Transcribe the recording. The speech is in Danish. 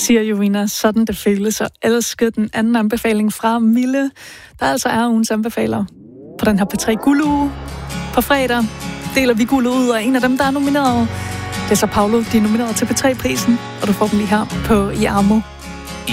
siger Jovina, sådan det føles, og elsker den anden anbefaling fra Mille, der altså er ugens anbefaler på den her P3 Gulduge. På fredag deler vi guldet ud, og en af dem, der er nomineret, det er så Paolo, de er nomineret til P3-prisen, og du får dem lige her på I Amo.